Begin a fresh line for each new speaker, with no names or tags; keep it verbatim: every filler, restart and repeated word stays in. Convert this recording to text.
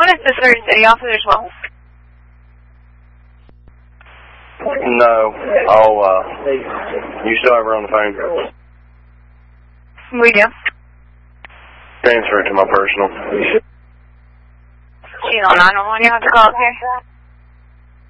want to assist our city officer as well?
No. I'll, uh, you still have her on the phone?
We do.
Transfer it to my personal.
She's on nine one one, you have to call up here.